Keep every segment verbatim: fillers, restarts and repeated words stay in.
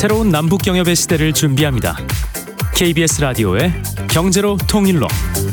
새로운 남북 경협의 시대를 준비합니다. 케이비에스 라디오의 경제로 통일로.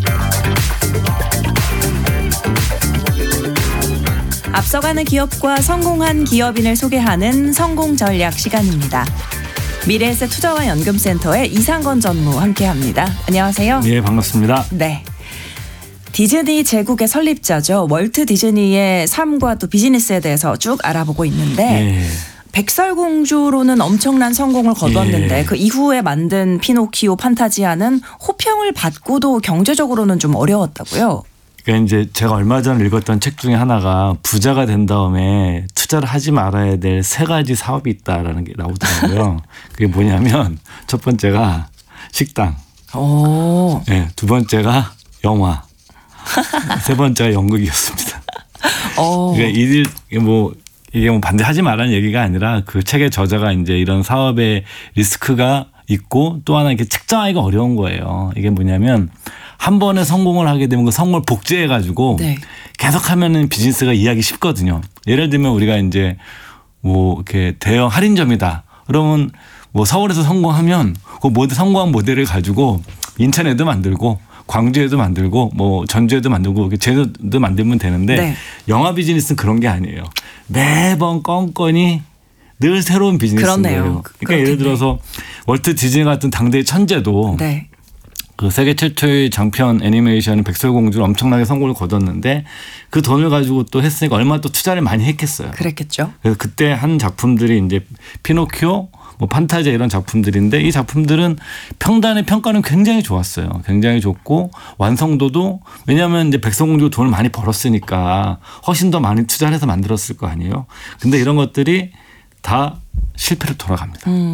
앞서가는 기업과 성공한 기업인을 소개하는 성공전략 시간입니다. 미래에셋 투자와 연금센터의 이상건 전무 함께합니다. 안녕하세요. 네, 반갑습니다. 네. 디즈니 제국의 설립자죠. 월트 디즈니의 삶과 또 비즈니스에 대해서 쭉 알아보고 있는데 네. 백설공주로는 엄청난 성공을 거뒀는데 예. 그 이후에 만든 피노키오, 판타지아는 호평을 받고도 경제적으로는 좀 어려웠다고요. 그러니까 이제 제가 얼마 전에 읽었던 책 중에 하나가 부자가 된 다음에 투자를 하지 말아야 될 세 가지 사업이 있다라는 게 나오더라고요. 그게 뭐냐면 첫 번째가 식당, 오. 네, 두 번째가 영화, 세 번째가 연극이었습니다. 오. 그러니까 이들 뭐 이게 뭐 반대하지 말라는 얘기가 아니라 그 책의 저자가 이제 이런 사업의 리스크가 있고 또 하나 이렇게 측정하기가 어려운 거예요. 이게 뭐냐면 한 번에 성공을 하게 되면 그 성공을 복제해 가지고 네. 계속 하면은 비즈니스가 이해하기 쉽거든요. 예를 들면 우리가 이제 뭐 이렇게 대형 할인점이다. 그러면 뭐 서울에서 성공하면 그 모델 성공한 모델을 가지고 인천에도 만들고 광주에도 만들고 뭐 전주에도 만들고 제주도 만들면 되는데 네. 영화 비즈니스는 그런 게 아니에요. 매번 건건이 늘 새로운 비즈니스인 그렇네요. 거예요. 그러니까 그렇겠네. 예를 들어서 월트 디즈니 같은 당대의 천재도 네. 그 세계 최초의 장편 애니메이션 백설공주를 엄청나게 성공을 거뒀는데 그 돈을 가지고 또 했으니까 얼마나 또 투자를 많이 했겠어요. 그랬겠죠. 그래서 그때 한 작품들이 이제 피노키오, 뭐 판타지아 이런 작품들인데 이 작품들은 평단의 평가는 굉장히 좋았어요. 굉장히 좋고 완성도도 왜냐하면 이제 백설공주가 돈을 많이 벌었으니까 훨씬 더 많이 투자를 해서 만들었을 거 아니에요. 근데 이런 것들이 다 실패로 돌아갑니다. 음.